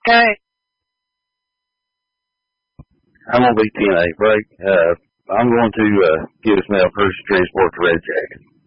Okay. I'm going to be 10-8 break. I'm going to give us mail first transport to Red Jacket.